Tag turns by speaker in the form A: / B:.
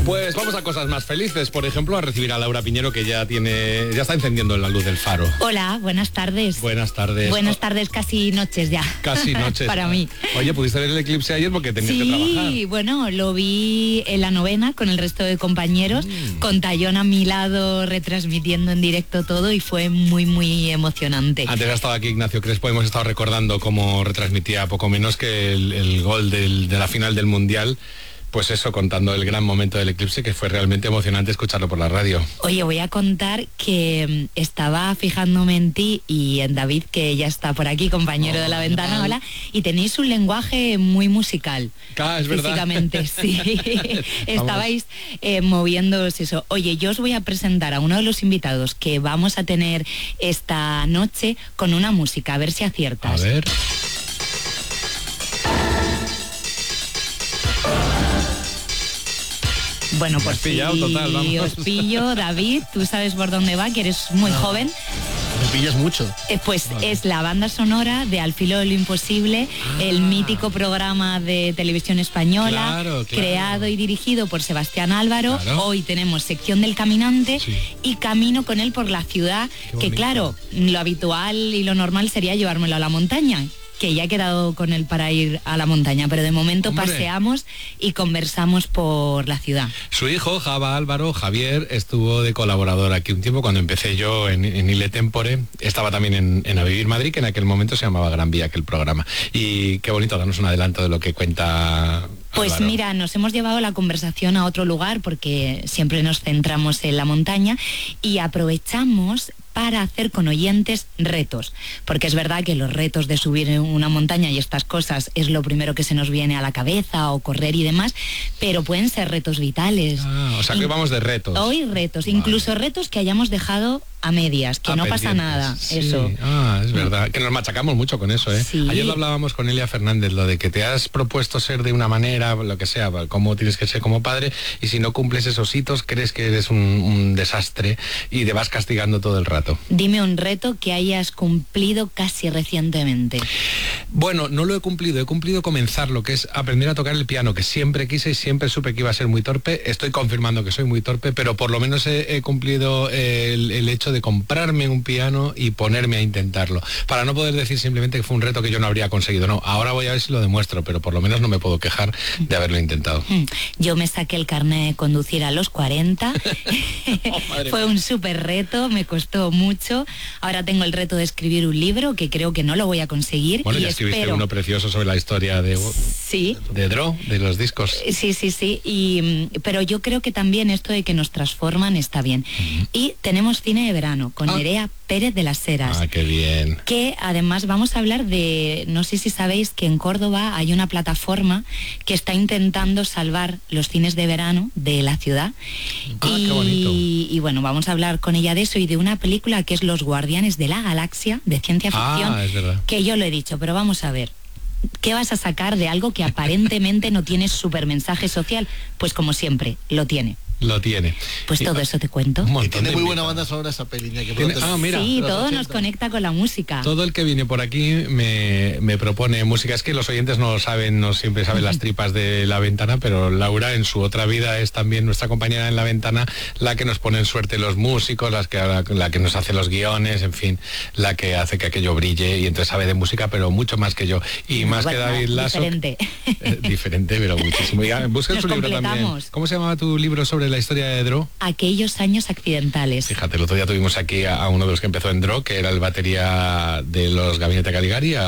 A: Pues vamos a cosas más felices, por ejemplo, a recibir a Laura Piñero, que ya está encendiendo la luz del faro.
B: Hola, buenas tardes.
A: Buenas tardes.
B: Buenas tardes, casi noches ya.
A: Casi noches.
B: Para mí.
A: Oye, ¿pudiste ver el eclipse ayer porque tenías que trabajar?
B: Sí, bueno, lo vi en la novena con el resto de compañeros, con Tayón a mi lado retransmitiendo en directo todo y fue muy, muy emocionante.
A: Antes ha estado aquí Ignacio Crespo, hemos estado recordando cómo retransmitía poco menos que el gol de la final del Mundial. Pues eso, contando el gran momento del eclipse, que fue realmente emocionante escucharlo por la radio.
B: Oye, voy a contar que estaba fijándome en ti y en David, que ya está por aquí, compañero de La Ventana, hola, y tenéis un lenguaje muy musical.
A: Es verdad.
B: Físicamente, sí. Estabais moviéndoos eso. Oye, yo os voy a presentar a uno de los invitados que vamos a tener esta noche con una música, a ver si aciertas.
A: A ver.
B: Bueno, pues
A: sí, total, vamos.
B: Os pillo, David, tú sabes por dónde va, que eres muy joven.
C: Me pillas mucho.
B: Pues vale. Es la banda sonora de Al filo de lo imposible, el mítico programa de televisión española,
A: claro.
B: Creado y dirigido por Sebastián Álvaro.
A: Claro.
B: Hoy tenemos sección del caminante y camino con él por la ciudad, que claro, lo habitual y lo normal sería llevármelo a la montaña, que ya he quedado con él para ir a la montaña, pero de momento paseamos y conversamos por la ciudad.
A: Su hijo, Javier, estuvo de colaborador aquí un tiempo cuando empecé yo en Ile Tempore. Estaba también en A Vivir Madrid, que en aquel momento se llamaba Gran Vía, aquel programa. Y qué bonito darnos un adelanto de lo que cuenta
B: Pues
A: Álvaro.
B: Mira, nos hemos llevado la conversación a otro lugar porque siempre nos centramos en la montaña y aprovechamos para hacer con oyentes retos, porque es verdad que los retos de subir en una montaña y estas cosas es lo primero que se nos viene a la cabeza, o correr y demás, pero pueden ser retos vitales.
A: O sea que vamos de retos.
B: Hoy retos, vale. Incluso retos que hayamos dejado a medias, que no pasa nada,
A: sí.
B: eso.
A: Es verdad, que nos machacamos mucho con eso, ¿eh?
B: Sí.
A: Ayer lo hablábamos con Elia Fernández, lo de que te has propuesto ser de una manera, lo que sea, cómo tienes que ser como padre, y si no cumples esos hitos, crees que eres un desastre y te vas castigando todo el rato.
B: Dime un reto que hayas cumplido casi recientemente.
A: Bueno, no lo he cumplido comenzar, lo que es aprender a tocar el piano, que siempre quise y siempre supe que iba a ser muy torpe. Estoy confirmando que soy muy torpe, pero por lo menos he cumplido el hecho de comprarme un piano y ponerme a intentarlo, para no poder decir simplemente que fue un reto que yo no habría conseguido. No, ahora voy a ver si lo demuestro, pero por lo menos no me puedo quejar de haberlo intentado.
B: Yo me saqué el carnet de conducir a los 40. Fue un súper reto, me costó mucho. Ahora tengo el reto de escribir un libro, que creo que no lo voy a conseguir.
A: Bueno, ya escribiste uno precioso sobre la historia de Dro, de los discos.
B: Sí, pero yo creo que también esto de que nos transforman está bien. Y tenemos cine de verano con Nerea Pérez de las Heras.
A: Qué bien.
B: Que además vamos a hablar de, no sé si sabéis que en Córdoba hay una plataforma que está intentando salvar los cines de verano de la ciudad.
A: Qué bonito.
B: Y bueno, vamos a hablar con ella de eso y de una película que es Los Guardianes de la Galaxia, de ciencia ficción,
A: es verdad.
B: Que yo lo he dicho, pero vamos a ver. ¿Qué vas a sacar de algo que aparentemente no tiene súper mensaje social? Pues como siempre, lo tiene.
A: Lo tiene.
B: Pues todo eso te cuento.
C: Y tiene muy buena banda sonora esa peli.
A: Mira.
B: Sí, todo nos conecta con la música.
A: Todo el que viene por aquí me propone música. Es que los oyentes no lo saben, no siempre saben las tripas de La Ventana, pero Laura en su otra vida es también nuestra compañera en La Ventana, la que nos pone en suerte los músicos, la que nos hace los guiones, en fin, la que hace que aquello brille, y entonces sabe de música, pero mucho más que yo. Y más que David Lasso. Diferente, pero muchísimo. Y busca su libro también. ¿Cómo se llamaba tu libro sobre la historia de Dro?
B: Aquellos años accidentales.
A: Fíjate, el otro día tuvimos aquí a uno de los que empezó en Dro, que era el batería de los Gabinete Caligari,